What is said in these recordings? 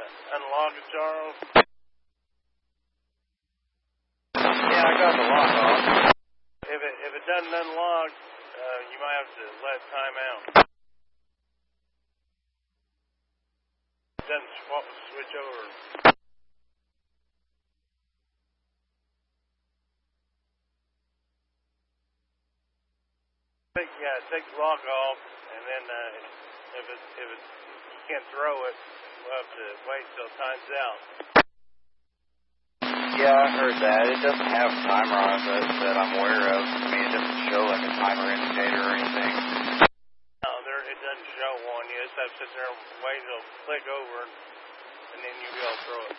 unlock it, Charles? Yeah, I got the lock off. If it doesn't unlock, you might have to let time out. It doesn't switch over. Take the lock off, and then if you can't throw it, we'll have to wait till time's out. Yeah, I heard that. It doesn't have a timer on it that I'm aware of. I mean, it doesn't show like a timer indicator or anything. No, it doesn't show one. You just have to sit there and wait till it'll click over, and then you'll be able to throw it.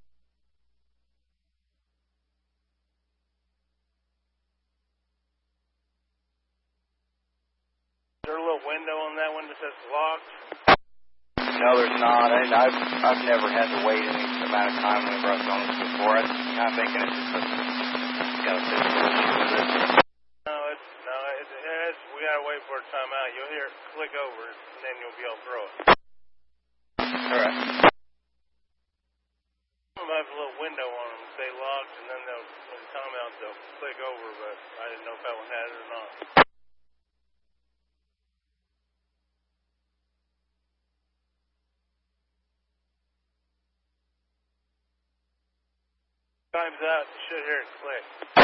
Is there a little window on that one that says locked? No, there's not. And I've never had to wait any amount of time whenever I've done this before. I'm kind of thinking it's just got a physical issue with it. We gotta wait for it to time out. You'll hear it click over, and then you'll be able to throw it. All right. Some of them have a little window on them, say locked, and then when the time out, they'll click over, but I didn't know if that one had it or not. Time's out, you should hear it click.